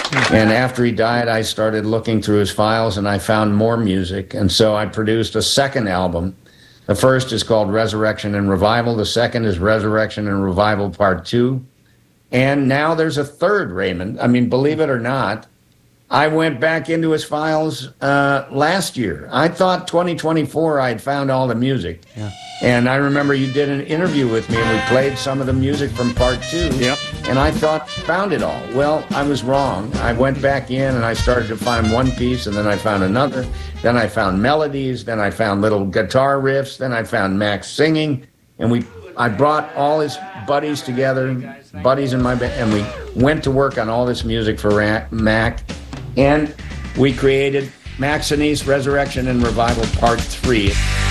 And after he died, I started looking through his files and I found more music. And so I produced a second album. The first is called Resurrection and Revival. The second is Resurrection and Revival Part 2. And now there's a third, Raymond. I mean, believe it or not, I went back into his files last year. I thought 2024 I'd found all the music. Yeah. And I remember you did an interview with me and we played some of the music from Part 2. Yep. And I thought found it all. Well, I was wrong. I went back in and I started to find one piece and then I found another. Then I found melodies. Then I found little guitar riffs. Then I found Max singing. And I brought all his buddies together, buddies in my band, and we went to work on all this music for Mac. And we created Max Sinise Resurrection and Revival Part 3.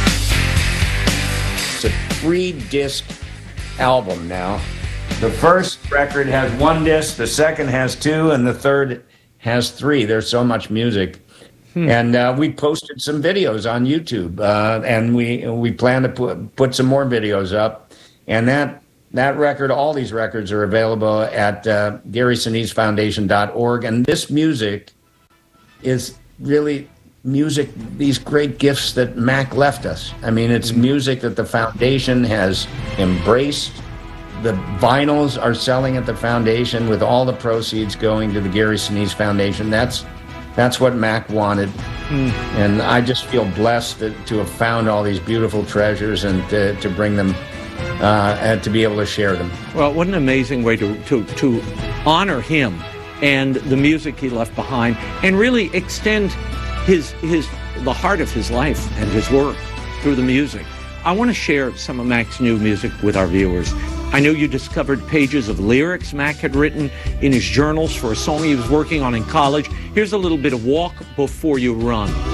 It's a 3-disc album now. The first record has 1 disc, the second has 2, and the third has 3. There's so much music. And we posted some videos on YouTube, and we plan to put some more videos up. And that record, all these records are available at GarySiniseFoundation.org. And this music is really music, these great gifts that Mac left us. I mean, it's music that the foundation has embraced. The vinyls are selling at the foundation with all the proceeds going to the Gary Sinise Foundation. That's what Mac wanted. And I just feel blessed to have found all these beautiful treasures and to bring them and to be able to share them. Well, what an amazing way to honor him and the music he left behind, and really extend the heart of his life and his work through the music. I want to share some of Mac's new music with our viewers. I know you discovered pages of lyrics Mac had written in his journals for a song he was working on in college. Here's a little bit of Walk Before You Run.